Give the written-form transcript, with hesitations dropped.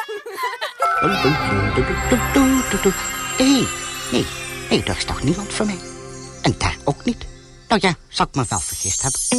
Nee, er is toch niemand voor mij. En daar ook niet. Nou ja, zou ik me wel vergist hebben.